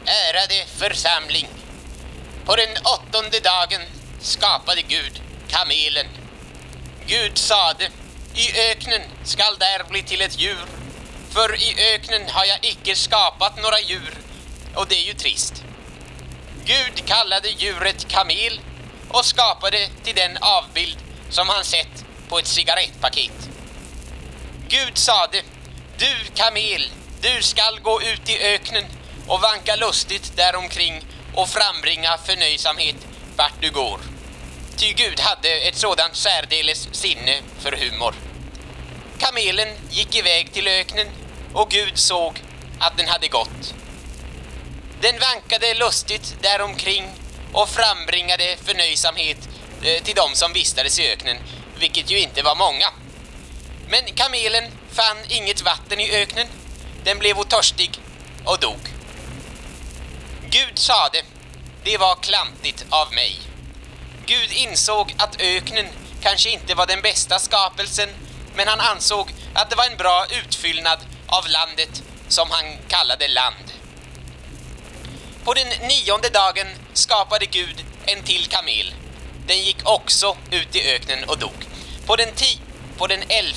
Ärade församling, på den 8:e dagen skapade Gud kamelen. Gud sade, i öknen skall där bli till ett djur, för i öknen har jag icke skapat några djur, och det är ju trist. Gud kallade djuret kamel och skapade till den avbild som han sett på ett cigarettpaket. Gud sade, du kamel, du skall gå ut i öknen och vanka lustigt däromkring och frambringa förnöjsamhet vart du går. Ty Gud hade ett sådant särdeles sinne för humor. Kamelen gick iväg till öknen och Gud såg att den hade gått. Den vankade lustigt däromkring och frambringade förnöjsamhet till dem som vistades i öknen, vilket ju inte var många. Men kamelen fann inget vatten i öknen. Den blev törstig och dog. Gud sade, det var klantigt av mig. Gud insåg att öknen kanske inte var den bästa skapelsen, men han ansåg att det var en bra utfyllnad av landet som han kallade land. På den 9:e dagen skapade Gud en till kamel. Den gick också ut i öknen och dog. På den 11:e,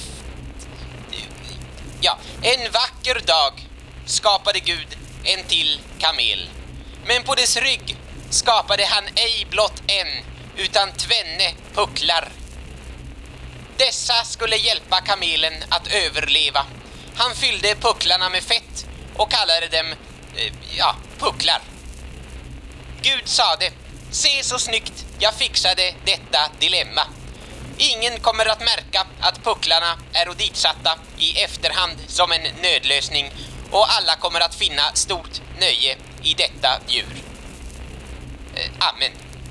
en vacker dag skapade Gud en till kamel. Men på dess rygg skapade han ej blott en, utan tvenne pucklar. Dessa skulle hjälpa kamelen att överleva. Han fyllde pucklarna med fett och kallade dem, pucklar. Gud sade, se så snyggt, jag fixade detta dilemma. Ingen kommer att märka att pucklarna är ditsatta i efterhand som en nödlösning, och alla kommer att finna stort nöje i detta djur. Amen.